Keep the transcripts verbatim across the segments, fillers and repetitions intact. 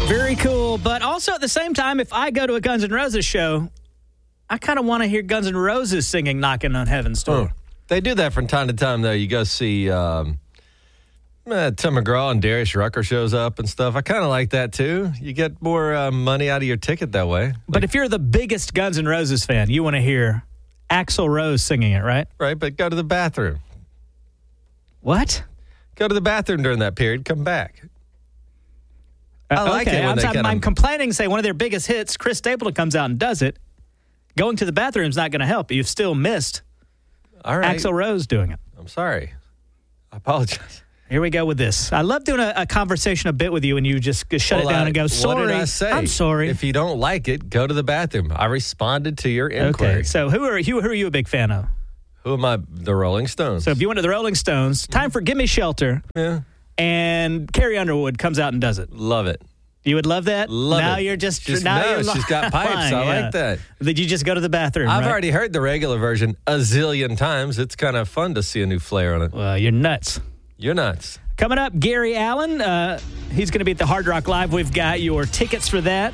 Very cool. But also at the same time, if I go to a Guns N' Roses show, I kind of want to hear Guns N' Roses singing Knocking on Heaven's Door. Oh. They do that from time to time, though. You go see um, uh, Tim McGraw and Darius Rucker shows up and stuff. I kind of like that, too. You get more uh, money out of your ticket that way. But Like, if you're the biggest Guns N' Roses fan, you want to hear Axl Rose singing it, right? right, but go to the bathroom. What? Go to the bathroom during that period. Come back. I Uh, like okay, it when I'm, they I'm, kinda- I'm complaining, say one of their biggest hits, Chris Stapleton comes out and does it. Going to the bathroom's not going to help. You've still missed All right. Axl Rose doing it. I'm sorry. I apologize. Here we go with this. I love doing a, a conversation a bit with you and you just shut Well, it down I- and go, sorry. What did I say? I'm sorry. If you don't like it, go to the bathroom. I responded to your inquiry. Okay, so who are, who, who are you a big fan of? Who am I? The Rolling Stones. So if you went to the Rolling Stones, time for Gimme Shelter, yeah, and Carrie Underwood comes out and does it. love it. You would love that? Love now it. you're just... She's- now no, you're she's got pipes. I Yeah. like that. Did you just go to the bathroom, I've right? already heard the regular version a zillion times. It's kind of fun to see a new flair on it. Well, you're nuts. You're nuts. Coming up, Gary Allen. Uh, he's going to be at the Hard Rock Live. We've got your tickets for that.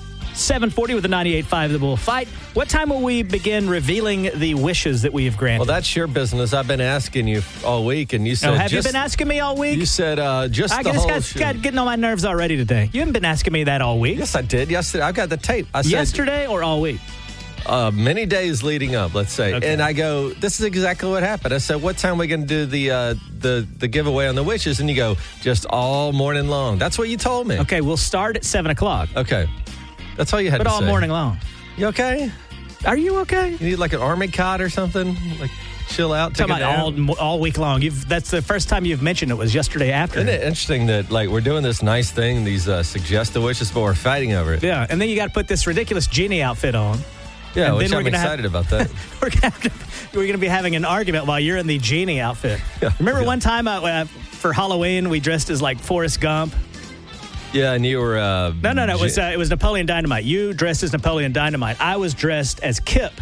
seven forty with the ninety-eight point five The Bull Fight. What time will we begin revealing the wishes that we have granted? Well, that's your business. I've been asking you all week, and you said... Oh, have just, you been asking me all week? You said uh, just I the just whole got, show. got getting on my nerves already today. You haven't been asking me that all week. Yes, I did. Yesterday, I got the tape. I said, Yesterday or all week? Uh, many days leading up, let's say. Okay. And I go, this is exactly what happened. I said, what time are we going to do the, uh, the the giveaway on the wishes? And you go, just all morning long. That's what you told me. Okay, we'll start at seven o'clock. Okay. That's all you had But to all say. morning long. You okay? Are you okay? You need like an army cot or something? Like chill out, take Talking a about nap? all, all week long. You've, that's the first time you've mentioned it was yesterday afternoon. Isn't it interesting that like we're doing this nice thing, these uh, suggested wishes, but we're fighting over it? Yeah, and then you got to put this ridiculous genie outfit on. Yeah, And which then we're I'm gonna have- excited about that. We're gonna have to, we're gonna be having an argument while you're in the genie outfit. Yeah. Remember Yeah. one time uh, uh, for Halloween we dressed as like Forrest Gump? Yeah, and you were... Uh, No, no, no. It was J- uh, it was Napoleon Dynamite. You dressed as Napoleon Dynamite. I was dressed as Kip,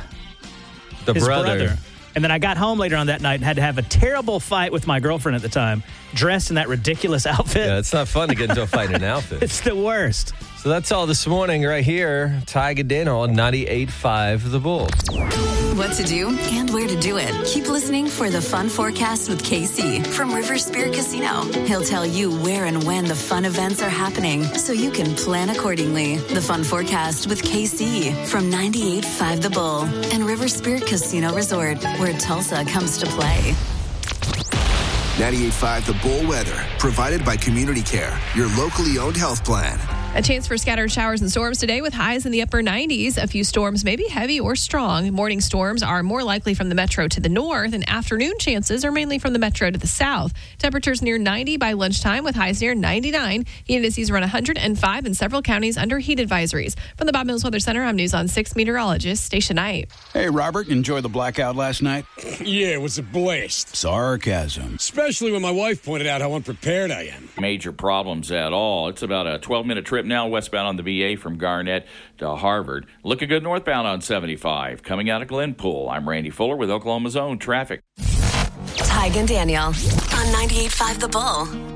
the his brother. brother. And then I got home later on that night and had to have a terrible fight with my girlfriend at the time, dressed in that ridiculous outfit. Yeah, it's not fun to get into a fight in an outfit. It's the worst. So that's all this morning right here. Ty Gadano on ninety-eight point five The Bull. What to do and where to do it. Keep listening for the Fun Forecast with K C from River Spirit Casino. He'll tell you where and when the fun events are happening so you can plan accordingly. The Fun Forecast with K C from ninety-eight point five The Bull and River Spirit Casino Resort, where Tulsa comes to play. ninety-eight point five The Bull weather, provided by Community Care, your locally owned health plan. A chance for scattered showers and storms today with highs in the upper nineties. A few storms may be heavy or strong. Morning storms are more likely from the metro to the north, and afternoon chances are mainly from the metro to the south. Temperatures near ninety by lunchtime with highs near ninety-nine. Heat indices around one hundred five in several counties under heat advisories. From the Bob Mills Weather Center, I'm News on six meteorologist Stacia Knight. Hey, Robert, enjoy the blackout last night? Yeah, it was a blast. Sarcasm. Especially when my wife pointed out how unprepared I am. Major problems at all. It's about a twelve-minute trip now westbound on the V A from Garnett to Harvard. Looking good northbound on seventy-five. Coming out of Glenpool, I'm Randy Fuller with Oklahoma's own traffic. Tig and Daniel on ninety-eight point five The Bull.